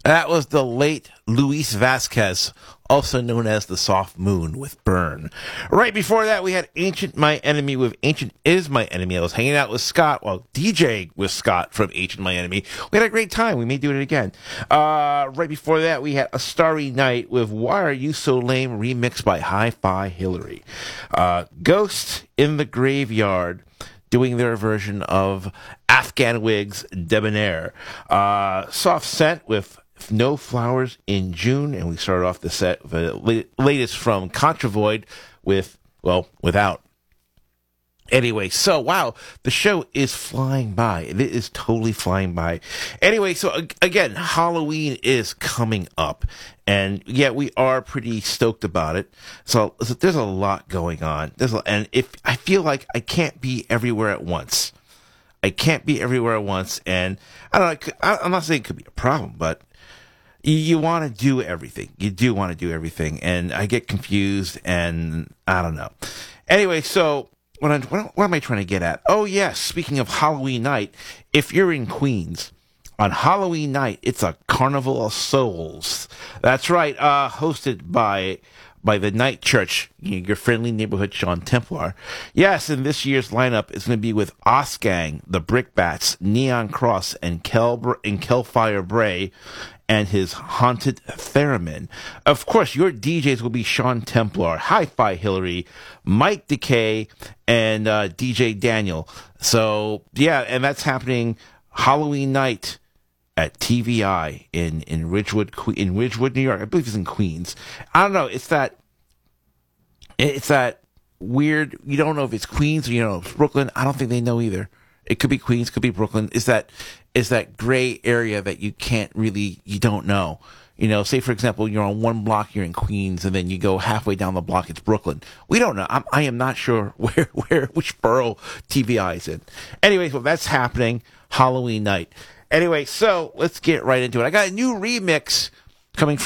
That was the late Luis Vasquez, also known as the Soft Moon, with Burn. Right before that, we had Ancient My Enemy with Ancient Is My Enemy. I was hanging out with Scott, DJ with Scott from Ancient My Enemy. We had a great time. We may do it again. Right before that, we had A Starry Night with Why Are You So Lame, remixed by Hi-Fi Hillary. Ghost in the Graveyard, doing their version of Afghan Wigs' Debonair. Soft Scent with No Flowers in June, and we started off the set with the latest from Contravoid with, Without. Anyway, so, wow, the show is flying by. It is totally flying by. Anyway, so, again, Halloween is coming up, and, yeah, we are pretty stoked about it. So there's a lot going on. And if I feel like I can't be everywhere at once. And I don't know, I'm not saying it could be a problem, but you want to do everything. You do want to do everything, and I get confused, and I don't know. Anyway, so what am I trying to get at? Oh, yes, speaking of Halloween night, if you're in Queens, on Halloween night, it's a Carnival of Souls. That's right, hosted by the Night Church, your friendly neighborhood Sean Templar. Yes, and this year's lineup is going to be with Osgang, the Brickbats, Neon Cross, and Kelfire Bray, and his Haunted Theremin. Of course, your DJs will be Sean Templar, Hi-Fi Hillary, Mike Decay, and DJ Daniel. So, yeah, and that's happening Halloween night at TVI in Ridgewood, New York. I believe it's in Queens. I don't know. It's that weird. You don't know if it's Queens or it's Brooklyn. I don't think they know either. It could be Queens, could be Brooklyn. It's that gray area that you don't know. Say for example, you're on one block, you're in Queens, and then you go halfway down the block, it's Brooklyn. We don't know. I am not sure which borough TVI is in. Anyway, so that's happening Halloween night. Anyway, so let's get right into it. I got a new remix coming from